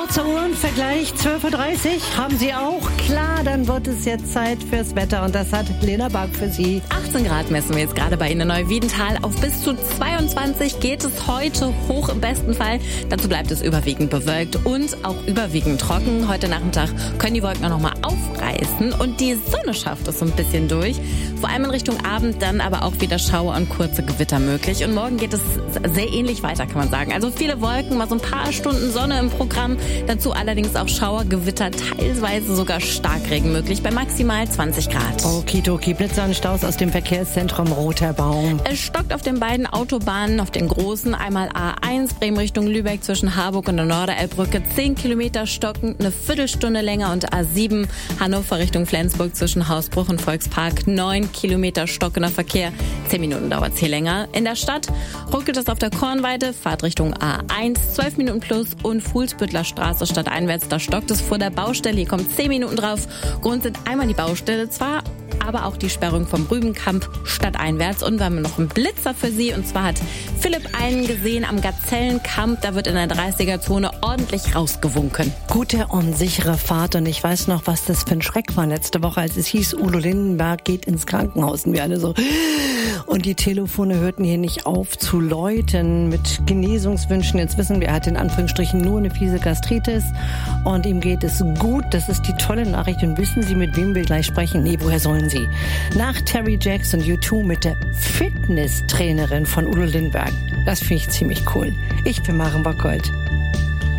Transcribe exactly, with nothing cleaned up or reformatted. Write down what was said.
Kurzer Uhrenvergleich, zwölf Uhr dreißig, haben Sie auch? Klar, dann wird es jetzt Zeit fürs Wetter und das hat Lena Bark für Sie. achtzehn Grad messen wir jetzt gerade bei Ihnen in Neuwiedental. Auf bis zu zweiundzwanzig geht es heute hoch im besten Fall. Dazu bleibt es überwiegend bewölkt und auch überwiegend trocken. Heute Nachmittag können die Wolken auch noch mal aufreißen und die Sonne schafft es so ein bisschen durch. Vor allem in Richtung Abend dann aber auch wieder Schauer und kurze Gewitter möglich. Und morgen geht es sehr ähnlich weiter, kann man sagen. Also viele Wolken, mal so ein paar Stunden Sonne im Programm. Dazu allerdings auch Schauer, Gewitter, teilweise sogar Starkregen möglich bei maximal zwanzig Grad. Okidoki, Blitzer und Staus aus dem Verkehrszentrum Roter Baum. Es stockt auf den beiden Autobahnen, auf den großen, einmal A eins, Bremen Richtung Lübeck zwischen Harburg und der Norderelbbrücke, zehn Kilometer stocken, eine Viertelstunde länger, und A sieben, Hannover Richtung Flensburg zwischen Hausbruch und Volkspark, neun Kilometer stockender Verkehr, zehn Minuten dauert es hier länger. In der Stadt ruckelt es auf der Kornweide, Fahrt Richtung A eins, zwölf Minuten plus, und Fuhlsbüttler Straße stadteinwärts, da stockt es vor der Baustelle, hier kommt zehn Minuten drauf. Grund sind einmal die Baustelle zwar, aber auch die Sperrung vom Rübenkamp stadteinwärts. Und wir haben noch einen Blitzer für Sie, und zwar hat Philipp einen gesehen am Gazellenkamp, da wird in der dreißiger-Zone ordentlich rausgewunken. Gute und sichere Fahrt, und ich weiß noch, was das für ein Schreck war letzte Woche, als es hieß, Udo Lindenberg geht ins Krankenhaus, und wir alle so, und die Telefone hörten hier nicht auf zu läuten mit Genesungswünschen. Jetzt wissen wir, er hat in Anführungsstrichen nur eine fiese Gastritis und ihm geht es gut. Das ist die tolle Nachricht. Und wissen Sie, mit wem wir gleich sprechen? Nee, woher sollen Sie? Nach Terry Jacks und U zwei mit der Fitnesstrainerin von Udo Lindenberg. Das finde ich ziemlich cool. Ich bin Maren Bockholt.